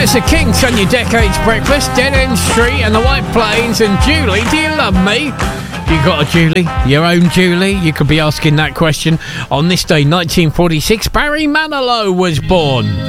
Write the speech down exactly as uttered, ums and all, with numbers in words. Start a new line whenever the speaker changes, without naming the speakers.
It's the Kinks on your Decades Breakfast, Dead End Street and the White Plains. And Julie, do you love me? You got a Julie? Your own Julie? You could be asking that question. On this day, nineteen forty-six, Barry Manilow was born.